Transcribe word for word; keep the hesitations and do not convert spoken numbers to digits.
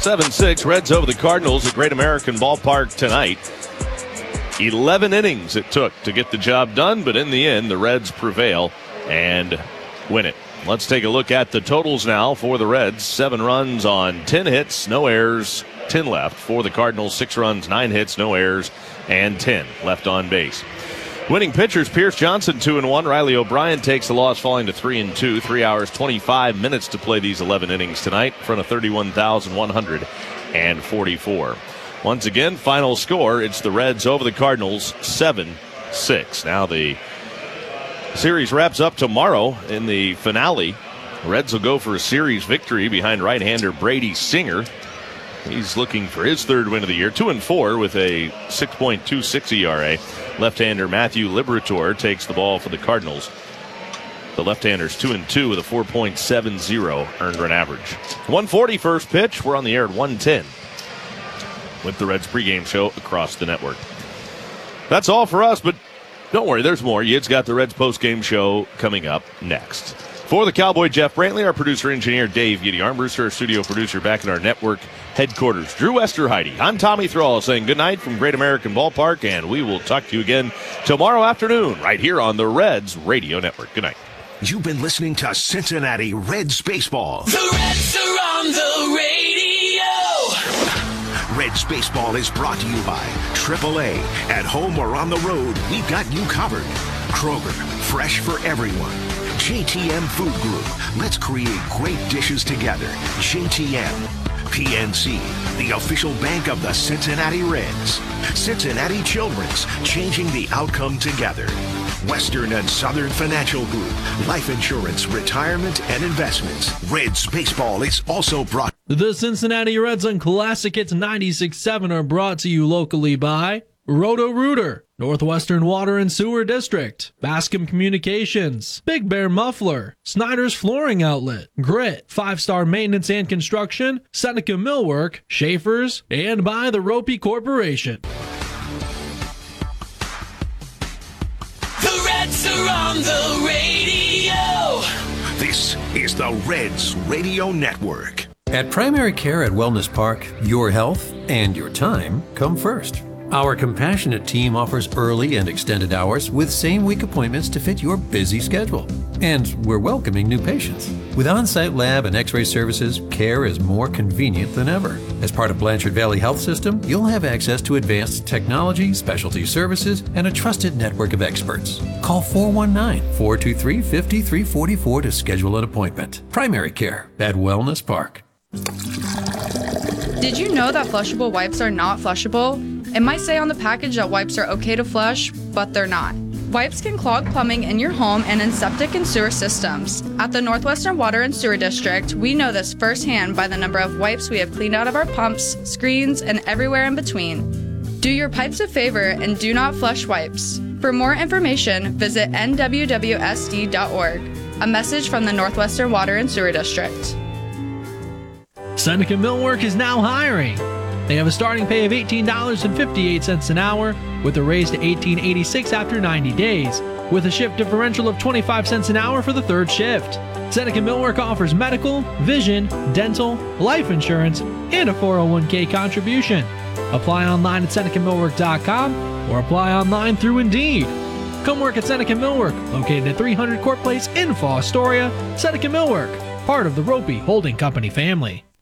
seven six, Reds over the Cardinals at Great American Ballpark tonight. eleven innings it took to get the job done, but in the end, the Reds prevail and win it. Let's take a look at the totals now for the Reds. Seven runs on ten hits, no errors, ten left. For the Cardinals, six runs, nine hits, no errors, and ten left on base. Winning pitchers, Pierce Johnson two and one. Riley O'Brien takes the loss, falling to three and two. Three hours, twenty-five minutes to play these eleven innings tonight in front of thirty-one thousand one hundred forty-four. Once again, final score, it's the Reds over the Cardinals, seven six. Now the series wraps up tomorrow in the finale. The Reds will go for a series victory behind right-hander Brady Singer. He's looking for his third win of the year, two and four with a six point two six E R A. Left-hander Matthew Liberatore takes the ball for the Cardinals. The left-hander's two and two with a four point seven oh earned run average. one forty first pitch. We're on the air at one ten with the Reds pregame show across the network. That's all for us, but don't worry, there's more. Yid's got the Reds postgame show coming up next. For the Cowboy, Jeff Brantley, our producer-engineer, Dave Yiddy Armbruster, our studio producer back in our network headquarters, Drew Westerheide. I'm Tommy Thrall saying good night from Great American Ballpark, and we will talk to you again tomorrow afternoon right here on the Reds Radio Network. Good night. You've been listening to Cincinnati Reds Baseball. The Reds are on the radio. Reds Baseball is brought to you by triple A. At home or on the road, we've got you covered. Kroger, fresh for everyone. J T M Food Group. Let's create great dishes together. J T M. P N C, the official bank of the Cincinnati Reds. Cincinnati Children's, changing the outcome together. Western and Southern Financial Group, life insurance, retirement, and investments. Reds Baseball is also brought. The Cincinnati Reds on Classic Hits ninety-six point seven are brought to you locally by Roto-Rooter, Northwestern Water and Sewer District, Bascom Communications, Big Bear Muffler, Snyder's Flooring Outlet, Grit, Five Star Maintenance and Construction, Seneca Millwork, Schaefer's, and by the Ropey Corporation. The Reds are on the radio. This is the Reds Radio Network. At Primary Care at Wellness Park, your health and your time come first. Our compassionate team offers early and extended hours with same-week appointments to fit your busy schedule. And we're welcoming new patients. With on-site lab and x-ray services, care is more convenient than ever. As part of Blanchard Valley Health System, you'll have access to advanced technology, specialty services, and a trusted network of experts. Call four one nine, four two three, five three four four to schedule an appointment. Primary Care at Wellness Park. Did you know that flushable wipes are not flushable? It might say on the package that wipes are okay to flush, but they're not. Wipes can clog plumbing in your home and in septic and sewer systems. At the Northwestern Water and Sewer District, we know this firsthand by the number of wipes we have cleaned out of our pumps, screens, and everywhere in between. Do your pipes a favor and do not flush wipes. For more information, visit N W W S D dot org. A message from the Northwestern Water and Sewer District. Seneca Millwork is now hiring. They have a starting pay of eighteen dollars and fifty-eight cents an hour with a raise to eighteen dollars and eighty-six cents after ninety days, with a shift differential of twenty-five cents an hour for the third shift. Seneca Millwork offers medical, vision, dental, life insurance, and a four oh one k contribution. Apply online at Seneca Millwork dot com or apply online through Indeed. Come work at Seneca Millwork, located at three hundred Court Place in Fostoria. Seneca Millwork, part of the Ropey Holding Company family.